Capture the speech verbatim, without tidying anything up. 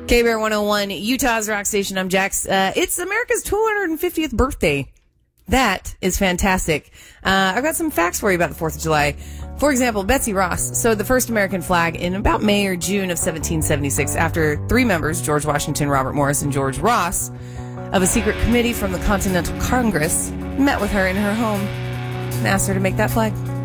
K-Bear one oh one, Utah's rock station. I'm Jax. Uh, it's America's two hundred fiftieth birthday. That is fantastic. Uh, I've got some facts for you about the fourth of July. For example, Betsy Ross sewed the first American flag in about May or June of seventeen seventy-six after three members, George Washington, Robert Morris, and George Ross, of a secret committee from the Continental Congress, met with her in her home and asked her to make that flag.